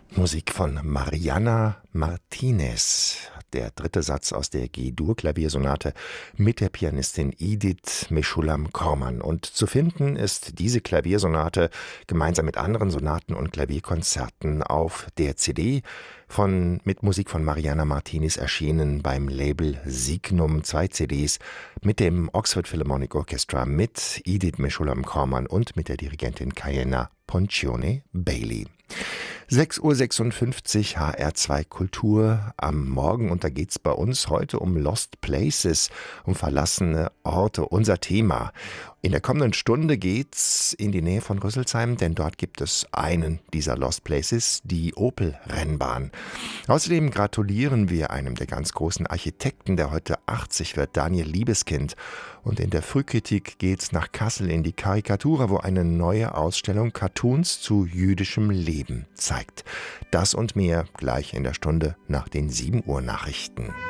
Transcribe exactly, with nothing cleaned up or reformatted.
Musik von Mariana Martinez. Der dritte Satz aus der G-Dur-Klaviersonate mit der Pianistin Edith Meshulam-Korman. Und zu finden ist diese Klaviersonate gemeinsam mit anderen Sonaten und Klavierkonzerten auf der C D von, mit Musik von Mariana Martinez erschienen beim Label Signum. Zwei C Ds mit dem Oxford Philharmonic Orchestra, mit Edith Meshulam-Korman und mit der Dirigentin Kaena Poncione Bailey. sechs Uhr sechsundfünfzig, H R zwei Kultur am Morgen, und da geht's bei uns heute um Lost Places, um verlassene Orte, unser Thema. In der kommenden Stunde geht's in die Nähe von Rüsselsheim, denn dort gibt es einen dieser Lost Places, die Opel-Rennbahn. Außerdem gratulieren wir einem der ganz großen Architekten, der heute achtzig wird, Daniel Liebeskind. Und in der Frühkritik geht's nach Kassel in die Karikatura, wo eine neue Ausstellung Cartoons zu jüdischem Leben zeigt. Das und mehr gleich in der Stunde nach den sieben Uhr Nachrichten.